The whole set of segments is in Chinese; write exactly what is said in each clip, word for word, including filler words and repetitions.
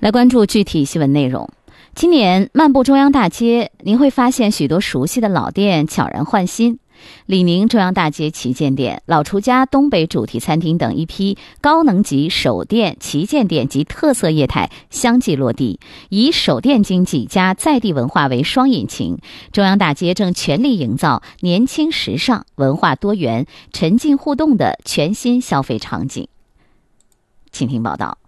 来关注具体新闻内容。今年漫步中央大街，您会发现许多熟悉的老店悄然换新。李宁中央大街旗舰店、老厨家东北主题餐厅等一批高能级首店、旗舰店及特色业态相继落地，以首店经济加在地文化为双引擎，中央大街正全力营造年轻时尚、文化多元、沉浸互动的全新消费场景。请听报道。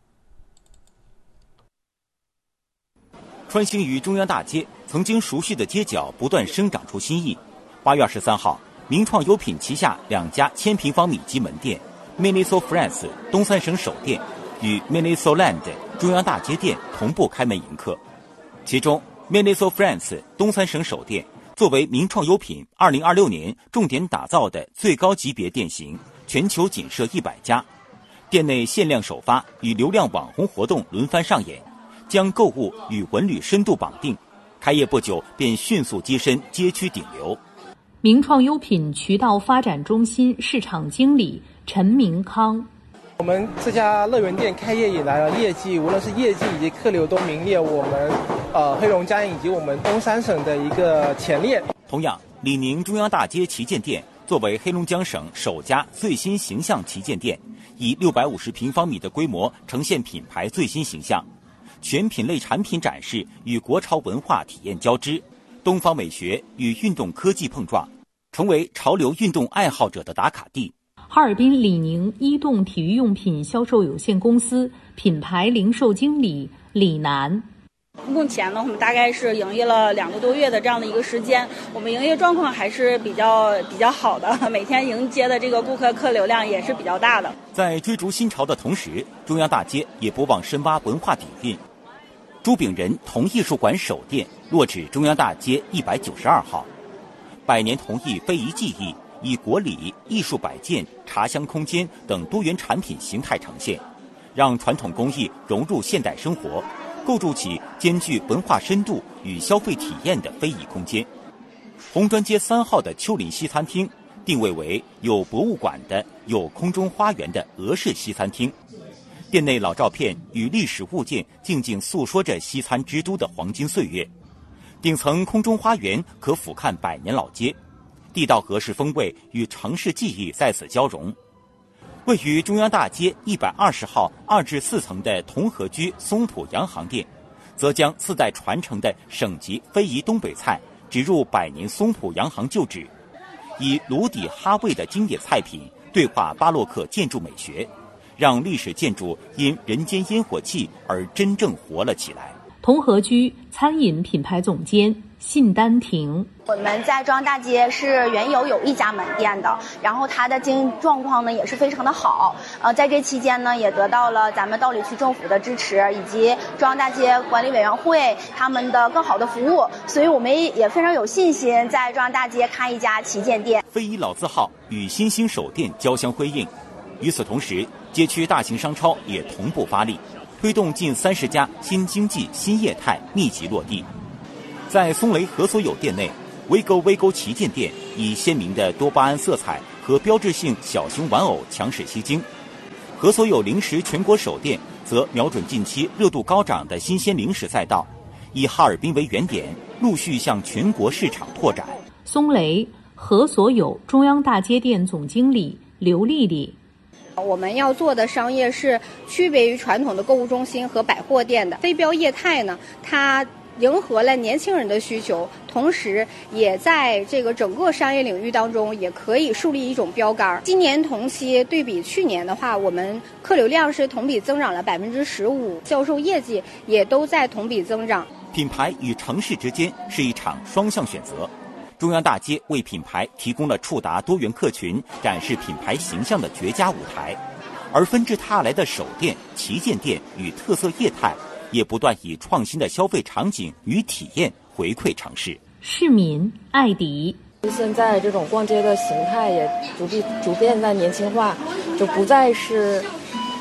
穿行于中央大街，曾经熟悉的街角不断生长出新意。八月二十三号，名创优品旗下两家千平方米级门店 Miniso France 东三省首店与 Miniso Land 中央大街店同步开门迎客。其中 Miniso France 东三省首店作为名创优品二零二六年重点打造的最高级别店型，全球仅设一百家。店内限量首发与流量网红活动轮番上演，将购物与文旅深度绑定，开业不久便迅速跻身街区顶流。 名创优品渠道发展中心市场经理陈明康， 我们这家乐园店开业以来的业绩，无论是业绩以及客流都名列我们呃黑龙江以及我们东三省的一个前列。 同样，李宁中央大街旗舰店作为黑龙江省首家最新形象旗舰店，以六百五十平方米的规模呈现品牌最新形象，全品类产品展示与国潮文化体验交织，东方美学与运动科技碰撞，成为潮流运动爱好者的打卡地。 哈尔滨李宁一动体育用品销售有限公司品牌零售经理李楠， 目前呢，我们大概是营业了两个多月的这样的一个时间，我们营业状况还是比较比较好的，每天迎接的这个顾客客流量也是比较大的。 在追逐新潮的同时，中央大街也不忘深挖文化底蕴。朱炳仁铜艺术馆首店落址中央大街一百九十二号，百年铜艺非遗技艺以国礼、艺术摆件、茶香空间等多元产品形态呈现，让传统工艺融入现代生活，构筑起兼具文化深度与消费体验的非遗空间。红砖街三号的丘陵西餐厅定位为有博物馆的、有空中花园的俄式西餐厅，店内老照片与历史物件静静诉说着西餐之都的黄金岁月。顶层空中花园可俯瞰百年老街，地道俄式风味与城市记忆在此交融。位于中央大街一百二十号二至四层的同和居松浦洋行店，则将四代传承的省级非遗东北菜植入百年松浦洋行旧址，以炉底哈味的经典菜品对话巴洛克建筑美学，让历史建筑因人间烟火气而真正活了起来。 同和居餐饮品牌总监信丹婷， 我们在中央大街是原有有一家门店的，然后它的经营状况呢也是非常的好。呃，在这期间呢，也得到了咱们道里区政府的支持，以及中央大街管理委员会他们的更好的服务，所以我们也非常有信心在中央大街开一家旗舰店。 非遗老字号与新兴首店交相辉映，与此同时，街区大型商超也同步发力，推动近三十家新经济新业态密集落地。在松雷何所有店内，微沟微沟旗舰店以鲜明的多巴胺色彩和标志性小型玩偶强势吸睛。何所有零食全国首店则瞄准近期热度高涨的新鲜零食赛道，以哈尔滨为原点，陆续向全国市场拓展。 松雷何所有中央大街店总经理刘丽丽， 我们要做的商业是区别于传统的购物中心和百货店的非标业态呢，它迎合了年轻人的需求，同时也在这个整个商业领域当中也可以树立一种标杆。今年同期对比去年的话，我们客流量是同比增长了百分之十五，销售业绩也都在同比增长。 品牌与城市之间是一场双向选择，中央大街为品牌提供了触达多元客群、展示品牌形象的绝佳舞台，而纷至沓来的首店、旗舰店与特色业态也不断以创新的消费场景与体验回馈城市。 市民艾迪， 现在这种逛街的形态也逐渐逐渐在年轻化，就不再是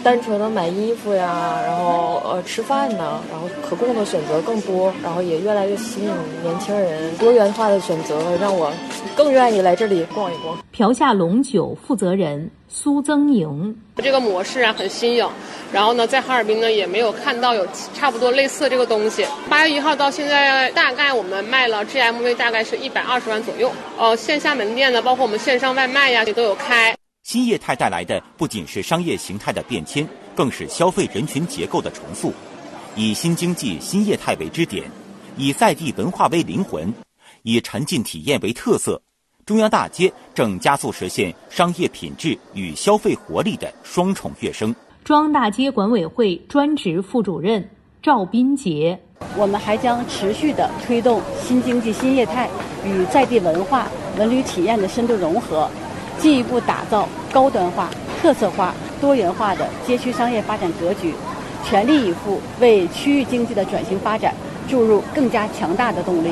单纯的买衣服呀，然后呃吃饭呢，然后可供的选择更多，然后也越来越吸引年轻人。多元化的选择让我更愿意来这里逛一逛。 朴夏龙酒负责人苏增莹， 这个模式啊很新颖，然后呢，在哈尔滨呢也没有看到有差不多类似的这个东西。八月一号到现在，大概我们卖了 G M V 大概是一百二十万左右。呃，线下门店呢，包括我们线上外卖呀，也都有开。 新业态带来的不仅是商业形态的变迁，更是消费人群结构的重塑。以新经济新业态为支点，以在地文化为灵魂，以沉浸体验为特色，中央大街正加速实现商业品质与消费活力的双重跃升。 中央大街管委会专职副主任赵斌杰， 我们还将持续地推动新经济新业态与在地文化文旅体验的深度融合，进一步打造高端化、特色化、多元化的街区商业发展格局，全力以赴为区域经济的转型发展注入更加强大的动力。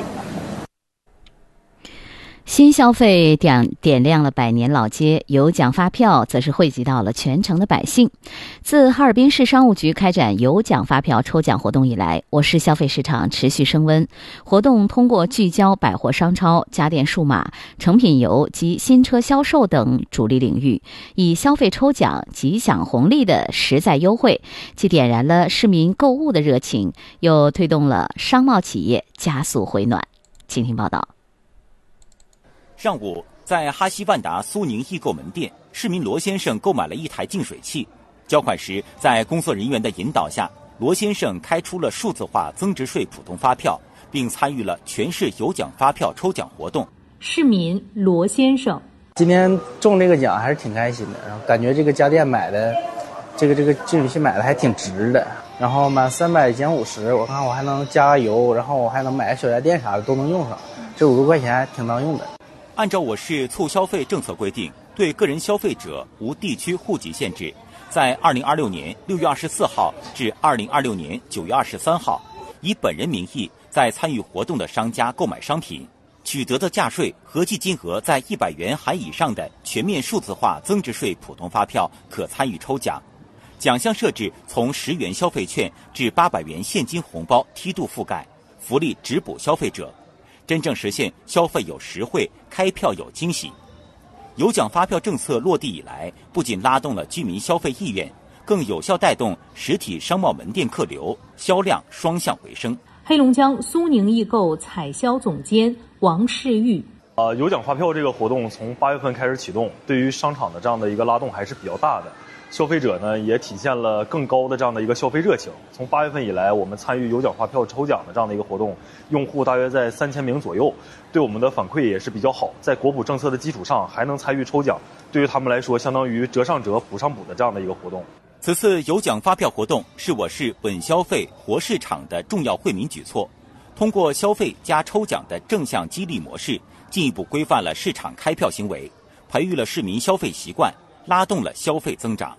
新消费点点亮了百年老街，有奖发票则是惠及到了全城的百姓。自哈尔滨市商务局开展有奖发票抽奖活动以来，我市消费市场持续升温。活动通过聚焦百货商超、家电数码、成品油及新车销售等主力领域，以消费抽奖、吉享红利的实在优惠，既点燃了市民购物的热情，又推动了商贸企业加速回暖。请听报道。 上午，在哈西万达苏宁易购门店，市民罗先生购买了一台净水器。交款时，在工作人员的引导下，罗先生开出了数字化增值税普通发票，并参与了全市有奖发票抽奖活动。 市民罗先生， 今天中这个奖还是挺开心的，然后感觉这个家电买的，这个这个净水器买的还挺值的。然后满三百减五十，我看我还能加油，然后我还能买个小家电啥的都能用上，这五十块钱还挺当用的。 按照我市促消费政策规定，对个人消费者无地区户籍限制，在二零二六年六月二十四号至二零二六年九月二十三号，以本人名义在参与活动的商家购买商品，取得的价税合计金额在一百元含以上的全面数字化增值税普通发票可参与抽奖。奖项设置从十元消费券至八百元现金红包梯度覆盖，福利直补消费者。真正实现消费有实惠，开票有惊喜。有奖发票政策落地以来，不仅拉动了居民消费意愿，更有效带动实体商贸门店客流，销量双向回升。 黑龙江苏宁易购采销总监王世玉， 呃，有奖发票这个活动从八月份开始启动，对于商场的这样的一个拉动还是比较大的。消费者呢也体现了更高的这样的一个消费热情。从八月份以来，我们参与有奖发票抽奖的这样的一个活动，用户大约在三千名左右，对我们的反馈也是比较好。在国补政策的基础上还能参与抽奖，对于他们来说相当于折上折补上补的这样的一个活动。 此次有奖发票活动是我市稳消费活市场的重要惠民举措，通过消费加抽奖的正向激励模式，进一步规范了市场开票行为，培育了市民消费习惯，拉动了消费增长。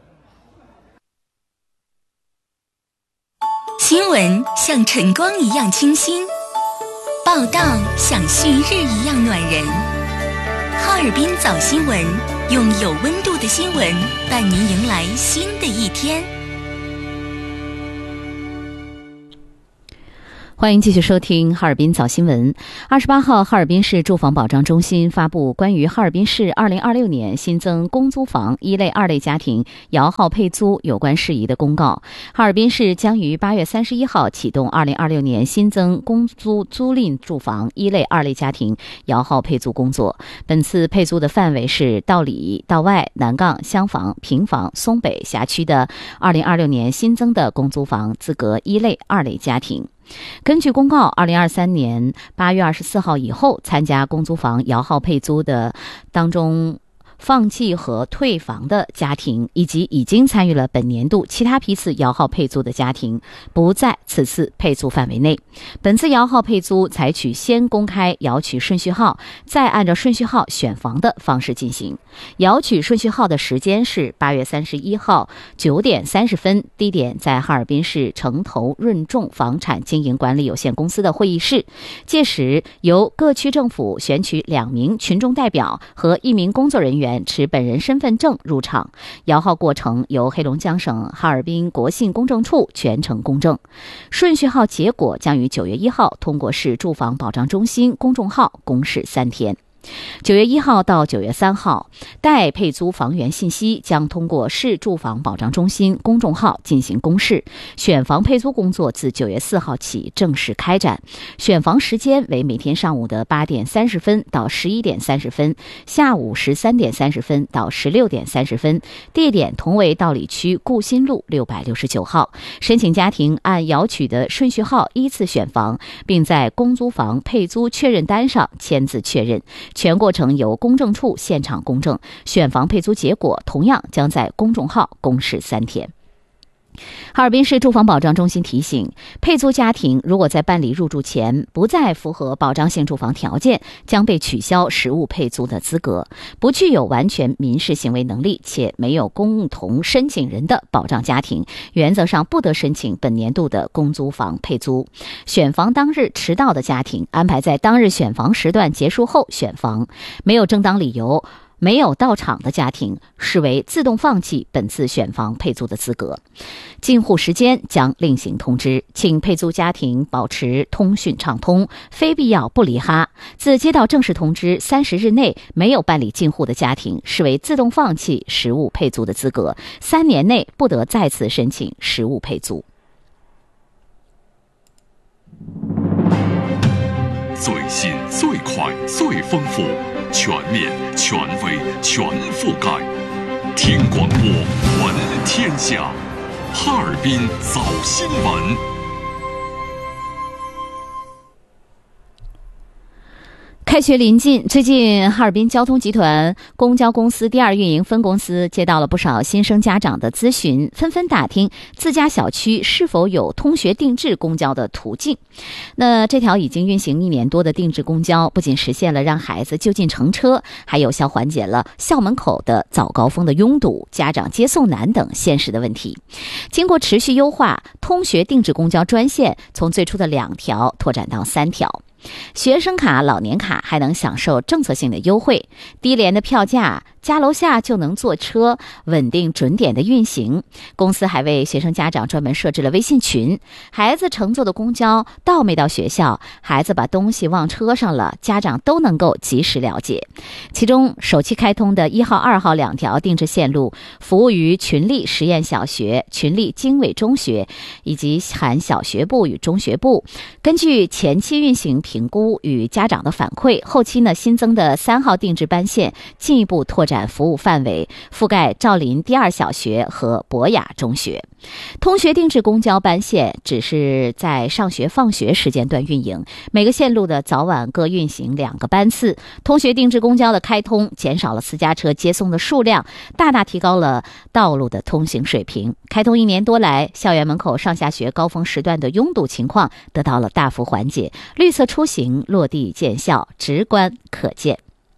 新闻像晨光一样清新，报道像旭日一样暖人。哈尔滨早新闻，用有温度的新闻伴您迎来新的一天。 欢迎继续收听哈尔滨早新闻。二十八号，哈尔滨市住房保障中心发布关于哈尔滨市二零二六年新增公租房一类、二类家庭摇号配租有关事宜的公告。哈尔滨市将于八月三十一号启动二零二六年新增公租租赁住房一类、二类家庭摇号配租工作。本次配租的范围是道里、道外、南岗、厢房、平房、松北辖区的二零二六年新增的公租房资格一类、二类家庭。根据公告，二零二三年八月二十四号以后参加公租房摇号配租的当中，放弃和退房的家庭，以及已经参与了本年度其他批次摇号配租的家庭，不在此次配租范围内。本次摇号配租采取先公开摇取顺序号，再按照顺序号选房的方式进行。摇取顺序号的时间是八月三十一号九点三十分，地点在哈尔滨市城投润众房产经营管理有限公司的会议室。届时由各区政府选取两名群众代表和一名工作人员员持本人身份证入场，摇号过程由黑龙江省哈尔滨国信公证处全程公证，顺序号结果将于九月一号通过市住房保障中心公众号公示三天。九月一号到九月三号，待配租房源信息将通过市住房保障中心公众号进行公示。选房配租工作自九月四号起正式开展，选房时间为每天上午的八点三十分到十一点三十分，下午十三点三十分到十六点三十分，地点同为道里区固新路六百六十九号。申请家庭按遥取的顺序号依次选房，并在公租房配租确认单上签字确认。全过程由公证处现场公证，选房配租结果同样将在公众号公示三天。哈尔滨市住房保障中心提醒，配租家庭如果在办理入住前不再符合保障性住房条件，将被取消实物配租的资格。不具有完全民事行为能力且没有共同申请人的保障家庭，原则上不得申请本年度的公租房配租。选房当日迟到的家庭，安排在当日选房时段结束后选房。没有正当理由没有到场的家庭，视为自动放弃本次选房配租的资格。进户时间将另行通知，请配租家庭保持通讯畅通，非必要不离哈。自接到正式通知三十日内没有办理进户的家庭，视为自动放弃实物配租的资格，三年内不得再次申请实物配租。 最新、最快、最丰富，全面、权威、全覆盖。听广播，闻天下。哈尔滨早新闻。 开学临近，最近哈尔滨交通集团公交公司第二运营分公司接到了不少新生家长的咨询，纷纷打听自家小区是否有通学定制公交的途径。那这条已经运行一年多的定制公交，不仅实现了让孩子就近乘车，还有效缓解了校门口的早高峰的拥堵、家长接送难等现实的问题。经过持续优化，通学定制公交专线从最初的两条拓展到三条。学生卡、老年卡还能享受政策性的优惠，低廉的票价，家楼下就能坐车，稳定准点的运行。公司还为学生家长专门设置了微信群，孩子乘坐的公交到没到学校，孩子把东西忘车上了，家长都能够及时了解。其中首期开通的一号、二号两条定制线路，服务于群力实验小学、群力经纬中学以及含小学部与中学部。根据前期运行评估与家长的反馈，后期呢新增的三号定制班线进一步拓展服务范围，覆盖兆林第二小学和博雅中学。通学定制公交班线只是在上学放学时间段运营，每个线路的早晚各运行两个班次。通学定制公交的开通，减少了私家车接送的数量，大大提高了道路的通行水平。开通一年多来，校园门口上下学高峰时段的拥堵情况得到了大幅缓解，绿色出行落地见效，直观可见。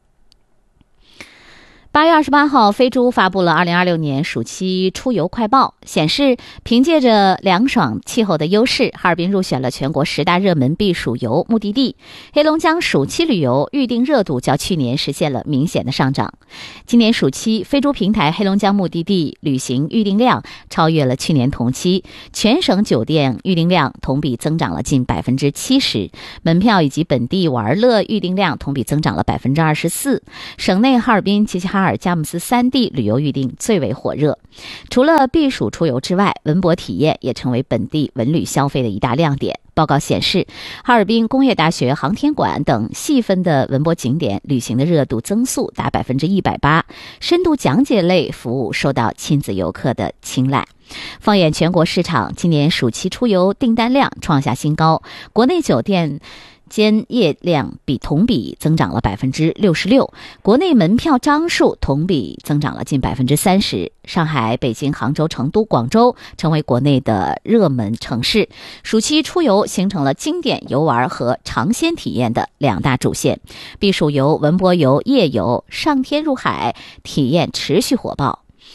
八月二十八号，飞猪发布了二零二六年暑期出游快报，显示凭借着凉爽气候的优势，哈尔滨入选了全国十大热门避暑游目的地。黑龙江暑期旅游预订热度较去年实现了明显的上涨。今年暑期，飞猪平台黑龙江目的地旅行预订量超越了去年同期，全省酒店预订量同比增长了近百分之七十，门票以及本地玩乐预订量同比增长了百分之二十四。省内哈尔滨、齐齐哈尔、佳木斯三地旅游预订最为火热。除了避暑出游之外，文博体验也成为本地文旅消费的一大亮点。报告显示，哈尔滨工业大学航天馆等细分的文博景点旅行的热度增速达百分之一百八，深度讲解类服务受到亲子游客的青睐。放眼全国市场，今年暑期出游订单量创下新高，国内酒店间业量比同比增长了百分之六十六，国内门票张数同比增长了近百分之三十。上海、北京、杭州、成都、广州成为国内的热门城市，暑期出游形成了经典游玩和尝鲜体验的两大主线。避暑游、文博游、夜游、上天入海体验持续火爆。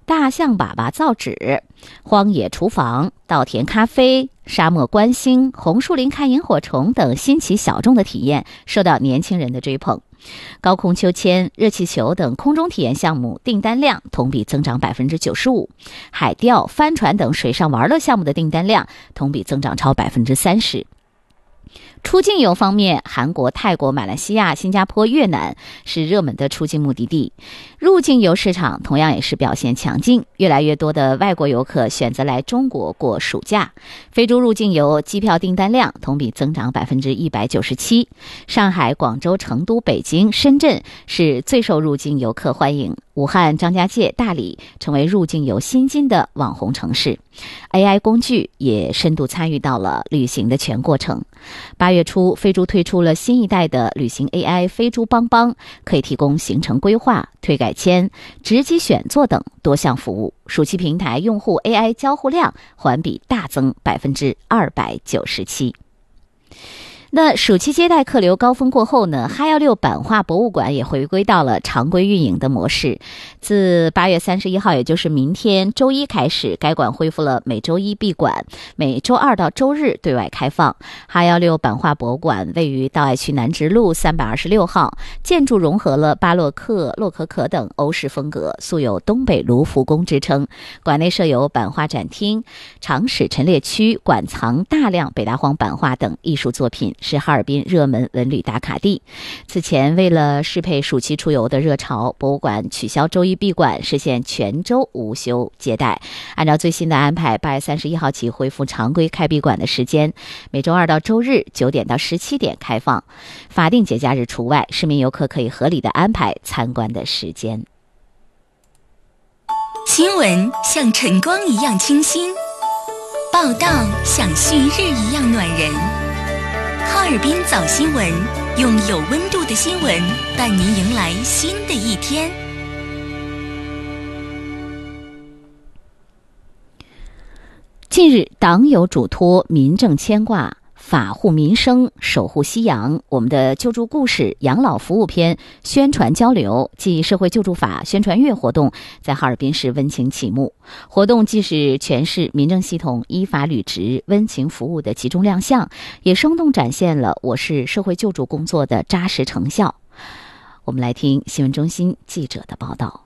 大象粑粑造纸、荒野厨房、稻田咖啡、沙漠观星、红树林看萤火虫等新奇小众的体验受到年轻人的追捧。高空秋千、热气球等空中体验项目订单量同比增长 百分之九十五， 海钓、帆船等水上玩乐项目的订单量同比增长超 百分之三十。出境游方面，韩国、泰国、马来西亚、新加坡、越南是热门的出境目的地。入境游市场同样也是表现强劲，越来越多的外国游客选择来中国过暑假。非洲入境游机票订单量同比增长 百分之一百九十七， 上海、广州、成都、北京、深圳是最受入境游客欢迎。武汉、张家界、大理成为入境游新津的网红城市。A I 工具也深度参与到了旅行的全过程。八月初，飞猪推出了新一代的旅行 A I 飞猪帮帮，可以提供行程规划、退改签、直机选座等多项服务。暑期平台用户 A I 交互量环比大增 百分之二百九十七。那暑期接待客流高峰过后呢，哈幺六版画博物馆也回归到了常规运营的模式。自八月三十一号，也就是明天周一开始，该馆恢复了每周一闭馆，每周二到周日对外开放。哈幺六版画博物馆位于道爱区南直路三百二十六号，建筑融合了巴洛克、洛可可等欧式风格，素有东北卢浮宫之称。馆内设有版画展厅、长史陈列区，馆藏大量北大荒版画等艺术作品，是哈尔滨热门文旅打卡地。此前为了适配暑期出游的热潮，博物馆取消周一闭馆，实现全周无休接待。按照最新的安排，八月三十一号起恢复常规开闭馆的时间，每周二到周日九点到十七点开放，法定节假日除外，市民游客可以合理的安排参观的时间。 新闻像晨光一样清新，报道像旭日一样暖人。哈尔滨早新闻，用有温度的新闻伴您迎来新的一天。 近日，党有嘱托，民政牵挂，法护民生，守护夕阳，我们的救助故事养老服务篇宣传交流暨社会救助法宣传月活动在哈尔滨市温情启幕。活动既是全市民政系统依法履职、温情服务的集中亮相，也生动展现了我市社会救助工作的扎实成效。我们来听新闻中心记者的报道。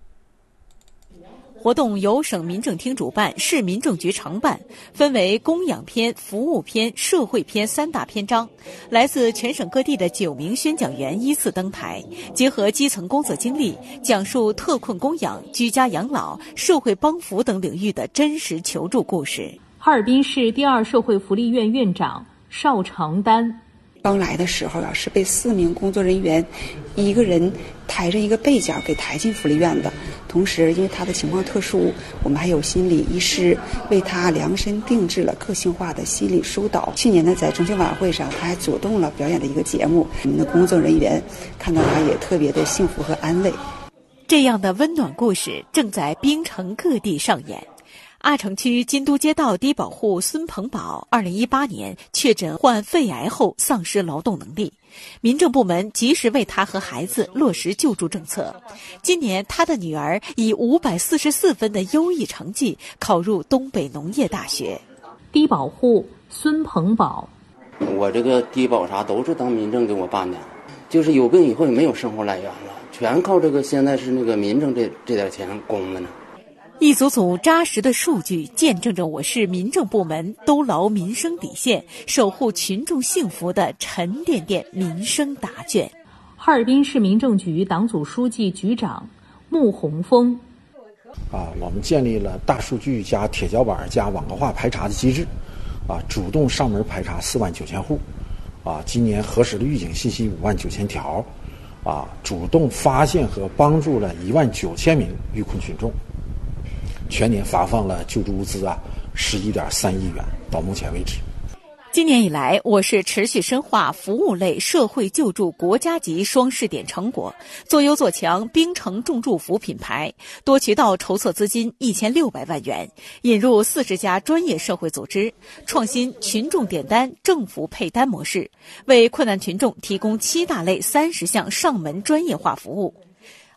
活动由省民政厅主办，市民政局承办，分为供养篇、服务篇、社会篇三大篇章。来自全省各地的九名宣讲员依次登台，结合基层工作经历，讲述特困供养、居家养老、社会帮扶等领域的真实求助故事。 哈尔滨市第二社会福利院院长邵成丹。 刚来的时候啊，是被四名工作人员一个人抬着一个被角给抬进福利院的。同时，因为他的情况特殊，我们还有心理医师为他量身定制了个性化的心理疏导。去年呢，在中秋晚会上，他还主动了表演的一个节目，我们的工作人员看到他也特别的幸福和安慰。 这样的温暖故事正在滨城各地上演。阿城区金都街道低保户孙鹏宝，二零一八年确诊患肺癌后丧失劳动能力，民政部门及时为他和孩子落实救助政策。今年，他的女儿以五百四十四分的优异成绩考入东北农业大学。 低保户孙鹏宝， 我这个低保啥都是当民政给我办的，就是有病以后也没有生活来源了，全靠这个现在是那个民政这这点钱供的呢。 一组组扎实的数据见证着我市民政部门兜牢民生底线、守护群众幸福的沉甸甸民生答卷。 哈尔滨市民政局党组书记、局长穆宏峰。 啊，我们建立了大数据加铁脚板加网格化排查的机制，啊，主动上门排查四万九千户，啊，今年核实的预警信息五万九千条，啊，主动发现和帮助了一万九千名遇困群众。全年发放了救助物资啊，十一点三亿元，到目前为止。 今年以来，我市持续深化服务类社会救助国家级双试点成果，做优做强滨城众助扶品牌，多渠道筹措资金一千六百万元，引入四十家专业社会组织，创新群众点单、政府配单模式，为困难群众提供七大类三十项上门专业化服务。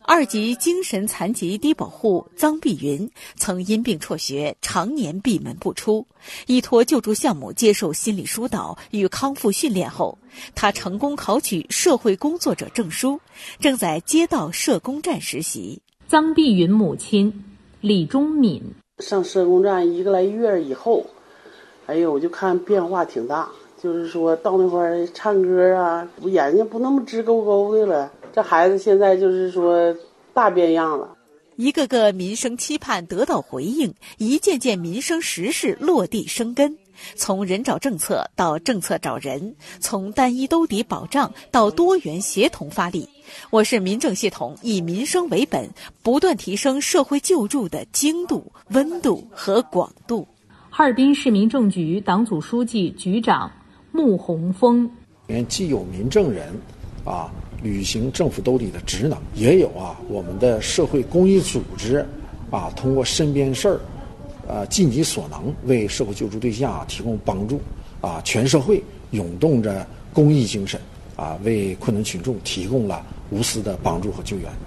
二级精神残疾低保户臧碧云曾因病辍学，常年闭门不出。依托救助项目接受心理疏导与康复训练后，他成功考取社会工作者证书，正在街道社工站实习。 臧碧云母亲李忠敏上社工站一个来月以后，哎呦，我就看变化挺大，就是说到那块儿唱歌啊，眼睛不那么直勾勾的了。这孩子现在就是说大变样了。 一个个民生期盼得到回应，一件件民生实事落地生根。从人找政策到政策找人，从单一兜底保障到多元协同发力，我市民政系统以民生为本，不断提升社会救助的精度、温度和广度。 哈尔滨市民政局党组书记、局长穆宏峰， 既有民政人啊履行政府兜底的职能，也有啊我们的社会公益组织啊通过身边事儿啊尽己所能为社会救助对象啊提供帮助啊，全社会涌动着公益精神啊，为困难群众提供了无私的帮助和救援。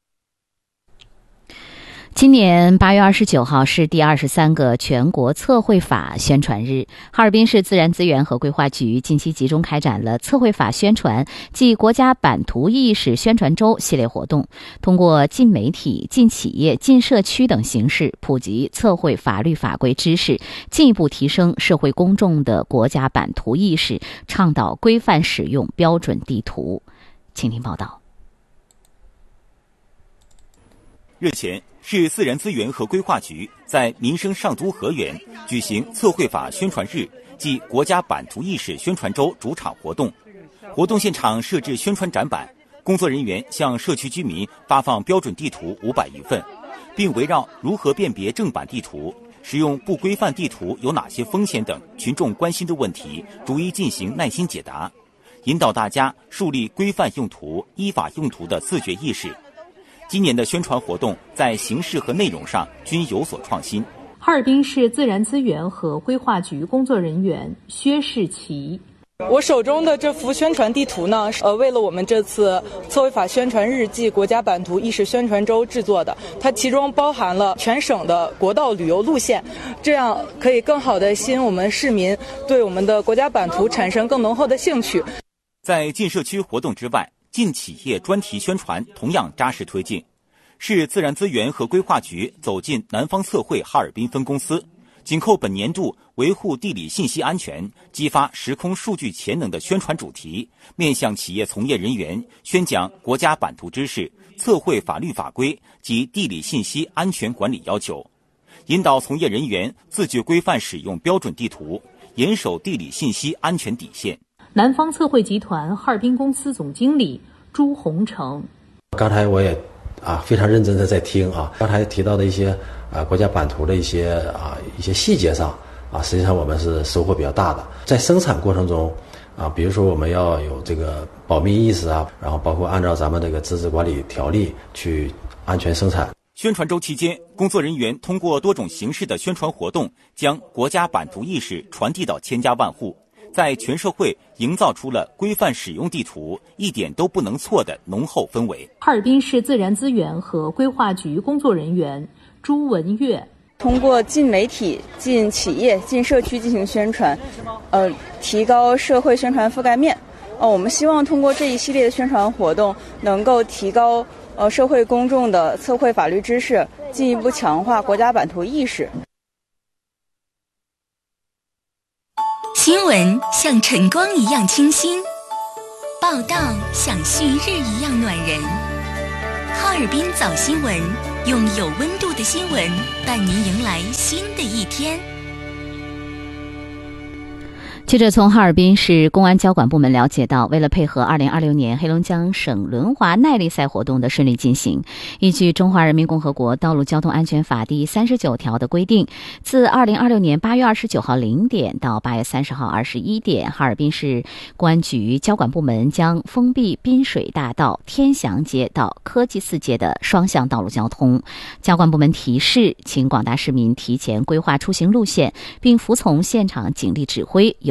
今年八月二十九号是第二十三个全国测绘法宣传日。哈尔滨市自然资源和规划局近期集中开展了测绘法宣传暨国家版图意识宣传周系列活动，通过进媒体、进企业、进社区等形式普及测绘法律法规知识，进一步提升社会公众的国家版图意识，倡导规范使用标准地图。请听报道。 日前，市自然资源和规划局在民生上都河源举行测绘法宣传日暨国家版图意识宣传周主场活动。活动现场设置宣传展板，工作人员向社区居民发放标准地图五百余份，并围绕如何辨别正版地图、使用不规范地图有哪些风险等群众关心的问题，逐一进行耐心解答，引导大家树立规范用途、依法用途的自觉意识。今年的宣传活动在形式和内容上均有所创新。 哈尔滨市自然资源和规划局工作人员薛世奇， 我手中的这幅宣传地图呢，呃，为了我们这次测绘法宣传日暨国家版图意识宣传周制作的。它其中包含了全省的国道旅游路线，这样可以更好地吸引我们市民对我们的国家版图产生更浓厚的兴趣。 在进社区活动之外，进企业专题宣传同样扎实推进。市自然资源和规划局走进南方测绘哈尔滨分公司，紧扣本年度维护地理信息安全、激发时空数据潜能的宣传主题，面向企业从业人员宣讲国家版图知识、测绘法律法规及地理信息安全管理要求，引导从业人员自觉规范使用标准地图，严守地理信息安全底线。 南方测绘集团哈尔滨公司总经理朱洪成， 刚才我也啊，非常认真的在听啊，刚才提到的一些啊国家版图的一些啊一些细节上啊，实际上我们是收获比较大的。在生产过程中啊，比如说我们要有这个保密意识啊，然后包括按照咱们这个资质管理条例去安全生产。 宣传周期间，工作人员通过多种形式的宣传活动，将国家版图意识传递到千家万户，在全社会营造出了规范使用地图一点都不能错的浓厚氛围。 哈尔滨市自然资源和规划局工作人员朱文月， 通过进媒体、进企业、进社区进行宣传，呃，提高社会宣传覆盖面。呃，我们希望通过这一系列的宣传活动，能够提高呃社会公众的测绘法律知识，进一步强化国家版图意识。 新闻像晨光一样清新，报道像旭日一样暖人。哈尔滨早新闻，用有温度的新闻伴您迎来新的一天。 记者从哈尔滨市公安交管部门了解到，为了配合二零二六年黑龙江省轮滑耐力赛活动的顺利进行，依据《中华人民共和国道路交通安全法》第三十九条的规定，自二零二六年八月二十九号零点到八月三十号二十一点，哈尔滨市公安局交管部门将封闭滨水大道天祥街到科技四街的双向道路交通。交管部门提示，请广大市民提前规划出行路线，并服从现场警力指挥，有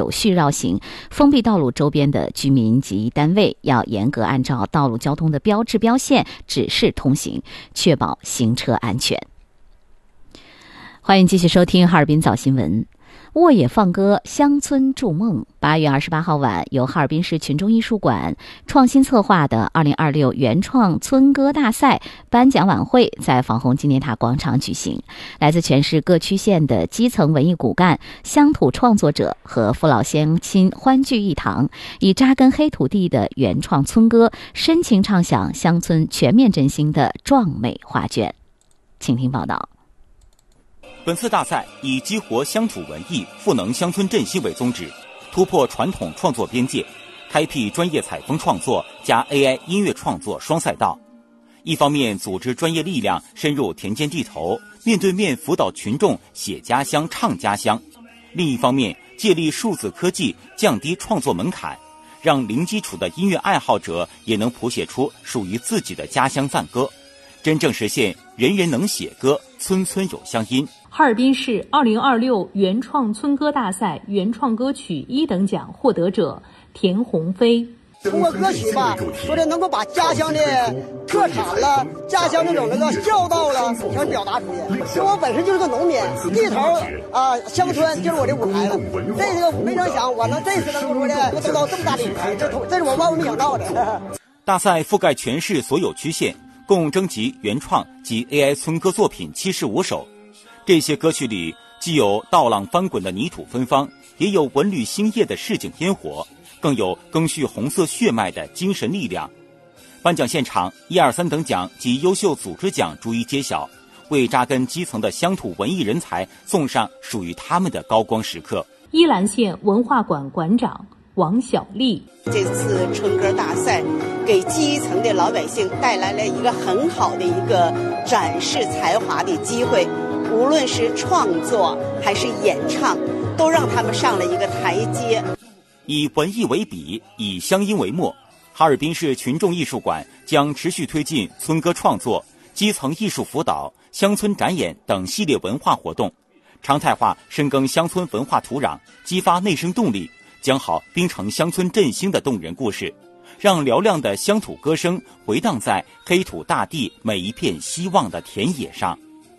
有序绕行，封闭道路周边的居民及单位要严格按照道路交通的标志标线指示通行，确保行车安全。欢迎继续收听哈尔滨早新闻。沃野放歌，乡村筑梦。八月二十八号晚，由哈尔滨市群众艺术馆创新策划的二零二六原创村歌大赛颁奖晚会在防洪纪念塔广场举行。来自全市各区县的基层文艺骨干、乡土创作者和父老乡亲欢聚一堂，以扎根黑土地的原创村歌，深情唱响乡村全面振兴的壮美画卷。请听报道。 本次大赛以激活乡土文艺、赋能乡村振兴为宗旨，突破传统创作边界，开辟专业采风创作加 A I 音乐创作双赛道。一方面组织专业力量深入田间地头，面对面辅导群众写家乡、唱家乡；另一方面借力数字科技，降低创作门槛，让零基础的音乐爱好者也能谱写出属于自己的家乡赞歌，真正实现人人能写歌，村村有乡音。 哈尔滨市二零二六原创村歌大赛原创歌曲一等奖获得者田鸿飞。 通过歌曲吧，说的能够把家乡的特产了、家乡那种那个孝道了，全表达出去。说我本身就是个农民，地头啊，乡村就是我的舞台了。这个没成想，我能这次能够说的得到这么大的舞台，这这是我万万没想到的。 大赛覆盖全市所有区县，共征集原创及 A I 村歌作品七十五首。这些歌曲里既有稻浪翻滚的泥土芬芳，也有文旅兴业的市井烟火，更有赓续红色血脉的精神力量。颁奖现场，一二三等奖及优秀组织奖逐一揭晓，为扎根基层的乡土文艺人才送上属于他们的高光时刻。 依兰县文化馆馆长王小丽， 这次春歌大赛给基层的老百姓带来了一个很好的一个展示才华的机会，无论是创作还是演唱，都让他们上了一个台阶。 以文艺为笔，以乡音为墨，哈尔滨市群众艺术馆将持续推进村歌创作、基层艺术辅导、乡村展演等系列文化活动，常态化深耕乡村文化土壤，激发内生动力，讲好滨城乡村振兴的动人故事，让嘹亮的乡土歌声回荡在黑土大地每一片希望的田野上。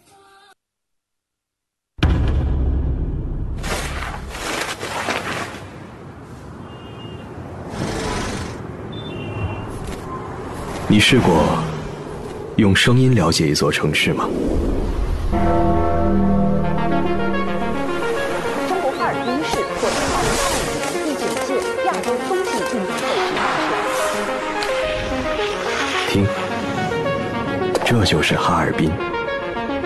你试过用声音了解一座城市吗？ 中国哈尔滨市获得二零二五年第九届亚洲风景运动会。 听，这就是哈尔滨。